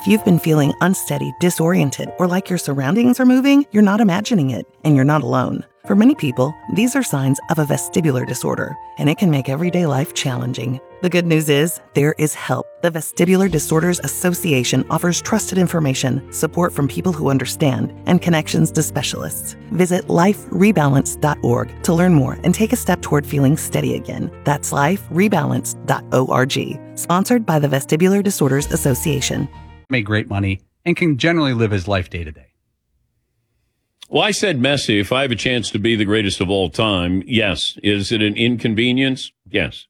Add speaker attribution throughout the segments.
Speaker 1: If you've been feeling unsteady, disoriented, or like your surroundings are moving, you're not imagining it, and you're not alone. For many people, these are signs of a vestibular disorder, and it can make everyday life challenging. The good news is, there is help. The Vestibular Disorders Association offers trusted information, support from people who understand, and connections to specialists. Visit liferebalance.org to learn more and take a step toward feeling steady again. That's liferebalance.org. Sponsored by the Vestibular Disorders Association.
Speaker 2: Make great money and can generally live his life day to day.
Speaker 3: Well, I said Messi, if I have a chance to be the greatest of all time, yes. Is it an inconvenience? Yes.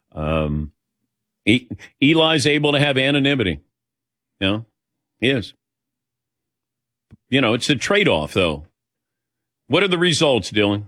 Speaker 3: Eli's able to have anonymity. You know, he is. You know, it's a trade-off, though. What are the results, Dylan?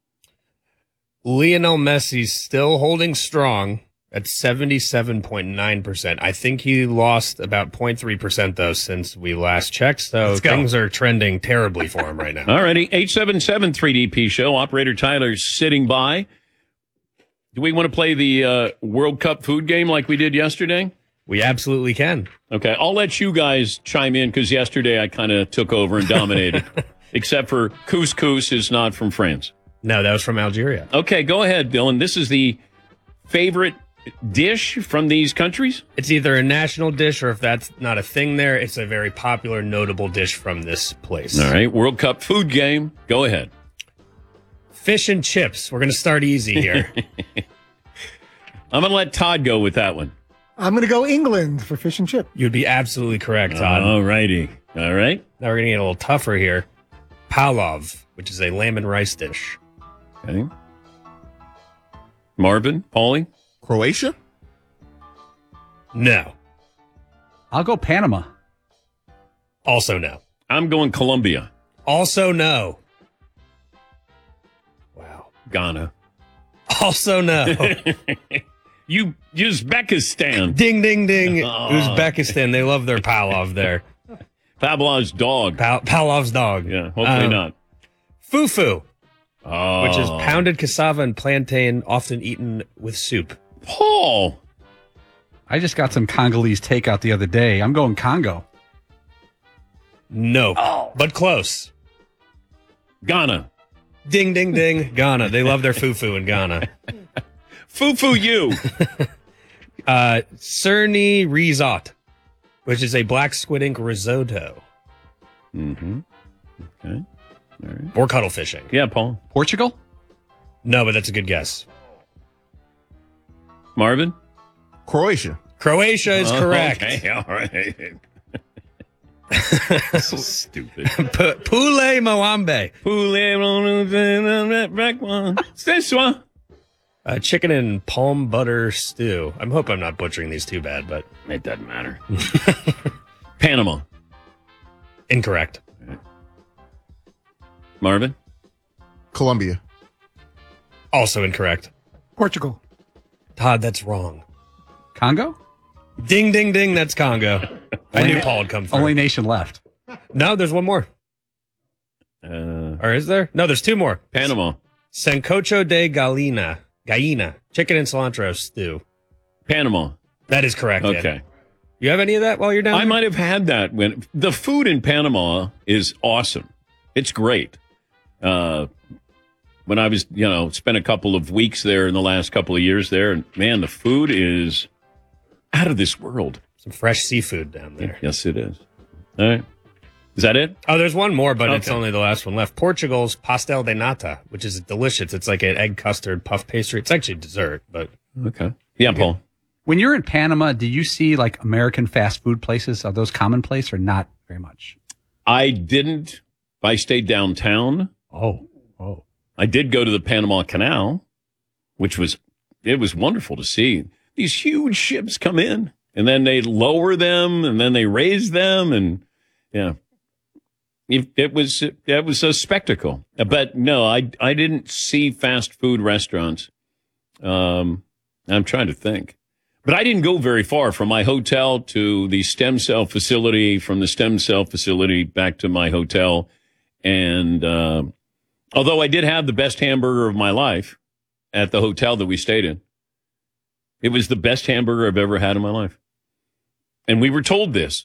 Speaker 4: Lionel Messi's still holding strong at 77.9%. I think he lost about 0.3%, though, since we last checked. So things are trending terribly for him right now.
Speaker 3: All righty. 877-3DP show. Operator Tyler's sitting by. Do we want to play the World Cup food game like we did yesterday?
Speaker 4: We absolutely can.
Speaker 3: Okay. I'll let you guys chime in because yesterday I kind of took over and dominated. Except for couscous is not from France.
Speaker 4: No, that was from Algeria.
Speaker 3: Okay. Go ahead, Dylan. This is the favorite dish from these countries?
Speaker 4: It's either a national dish or if that's not a thing there, it's a very popular, notable dish from this place.
Speaker 3: All right. World Cup food game. Go ahead.
Speaker 4: Fish and chips. We're going to start easy here.
Speaker 3: I'm going to let Todd go with that one.
Speaker 5: I'm going to go England for fish and chip.
Speaker 4: You'd be absolutely correct, Todd.
Speaker 3: All righty. All right.
Speaker 4: Now we're going to get a little tougher here. Palav, which is a lamb and rice dish.
Speaker 3: Okay. Marvin, Paulie?
Speaker 6: Croatia?
Speaker 4: No.
Speaker 2: I'll go Panama.
Speaker 4: Also no.
Speaker 3: I'm going Colombia.
Speaker 4: Also no. Wow.
Speaker 3: Ghana.
Speaker 4: Also no.
Speaker 3: Uzbekistan.
Speaker 4: Ding, ding, ding. Uzbekistan. They love their Palav there.
Speaker 3: Pavlov's dog.
Speaker 4: Palav's dog.
Speaker 3: Yeah, hopefully not.
Speaker 4: Fufu.
Speaker 3: Oh.
Speaker 4: Which is pounded cassava and plantain, often eaten with soup.
Speaker 3: Paul.
Speaker 2: I just got some Congolese takeout the other day. I'm going Congo.
Speaker 4: No, but close.
Speaker 3: Ghana.
Speaker 4: Ding, ding, ding. Ghana. They love their fufu in Ghana.
Speaker 3: Fufu you.
Speaker 4: Cerny risotto, which is a black squid ink risotto.
Speaker 3: Mm-hmm. Okay. All right.
Speaker 4: Or cuddle fishing.
Speaker 3: Yeah, Paul.
Speaker 2: Portugal?
Speaker 4: No, but that's a good guess.
Speaker 3: Marvin?
Speaker 6: Croatia.
Speaker 4: Croatia is correct.
Speaker 3: Okay, all right. So stupid.
Speaker 4: Pule Moambe.
Speaker 3: This one.
Speaker 4: Chicken and palm butter stew. I hope I'm not butchering these too bad, but
Speaker 3: It doesn't matter. Panama.
Speaker 4: incorrect.
Speaker 3: Marvin?
Speaker 6: Colombia.
Speaker 4: Also incorrect.
Speaker 5: Portugal.
Speaker 4: Todd, that's wrong.
Speaker 2: Congo?
Speaker 4: Ding, ding, ding. That's Congo. I knew Paul would come through.
Speaker 2: Only nation left.
Speaker 4: No, there's one more. Or is there? No, there's two more.
Speaker 3: Panama.
Speaker 4: Sancocho de gallina. Chicken and cilantro stew.
Speaker 3: Panama.
Speaker 4: That is correct.
Speaker 3: Okay.
Speaker 4: Ed. You have any of that while you're down
Speaker 3: I
Speaker 4: there?
Speaker 3: might have had that when the food in Panama is awesome. It's great. When I was, spent a couple of weeks there in the last couple of years there, and man, the food is out of this world.
Speaker 4: Some fresh seafood down there.
Speaker 3: Yes, it is. All right. Is that it?
Speaker 4: Oh, there's one more, but it's
Speaker 3: Okay.
Speaker 4: only the last one left. Portugal's pastel de nata, which is delicious. It's like an egg custard puff pastry. It's actually dessert, but
Speaker 3: Okay. Yeah, Paul.
Speaker 2: When you're in Panama, do you see like American fast food places? Are those commonplace or not very much?
Speaker 3: I didn't. I stayed downtown.
Speaker 2: Oh.
Speaker 3: I did go to the Panama Canal, which was wonderful to see. These huge ships come in, and then they lower them, and then they raise them, and yeah, it was a spectacle. But no, I didn't see fast food restaurants. I'm trying to think, but I didn't go very far from my hotel to the stem cell facility, from the stem cell facility back to my hotel, and although I did have the best hamburger of my life at the hotel that we stayed in. It was the best hamburger I've ever had in my life. And we were told this.